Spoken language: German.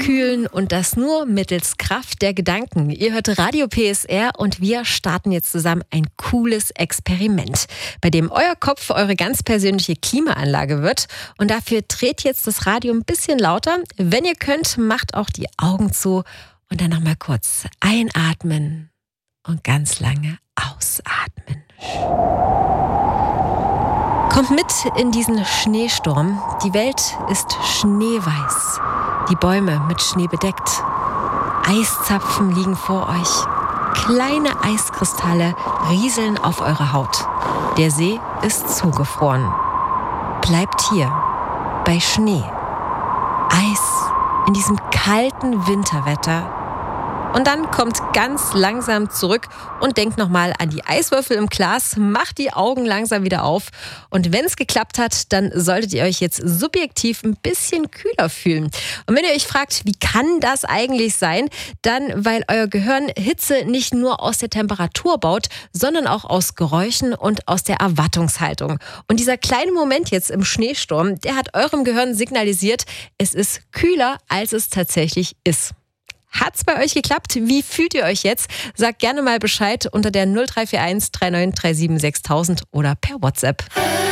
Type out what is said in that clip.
abkühlen und das nur mittels Kraft der Gedanken. Ihr hört Radio PSR und wir starten jetzt zusammen ein cooles Experiment, bei dem euer Kopf eure ganz persönliche Klimaanlage wird. Und dafür dreht jetzt das Radio ein bisschen lauter. Wenn ihr könnt, macht auch die Augen zu und dann nochmal kurz einatmen und ganz lange ausatmen. Kommt mit in diesen Schneesturm. Die Welt ist schneeweiß. Die Bäume mit Schnee bedeckt. Eiszapfen liegen vor euch. Kleine Eiskristalle rieseln auf eure Haut. Der See ist zugefroren. Bleibt hier bei Schnee. Eis in diesem kalten Winterwetter. Und dann kommt ganz langsam zurück und denkt nochmal an die Eiswürfel im Glas, macht die Augen langsam wieder auf. Und wenn es geklappt hat, dann solltet ihr euch jetzt subjektiv ein bisschen kühler fühlen. Und wenn ihr euch fragt, wie kann das eigentlich sein, dann weil euer Gehirn Hitze nicht nur aus der Temperatur baut, sondern auch aus Geräuschen und aus der Erwartungshaltung. Und dieser kleine Moment jetzt im Schneesturm, der hat eurem Gehirn signalisiert, es ist kühler, als es tatsächlich ist. Hat's bei euch geklappt? Wie fühlt ihr euch jetzt? Sagt gerne mal Bescheid unter der 0341 3937 6000 oder per WhatsApp.